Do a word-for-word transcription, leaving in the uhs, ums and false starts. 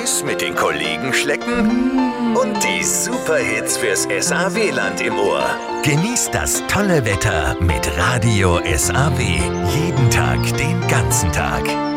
Eis mit den Kollegen schlecken und die Superhits fürs S A W-Land im Ohr. Genießt das tolle Wetter mit Radio S A W. Jeden Tag, den ganzen Tag.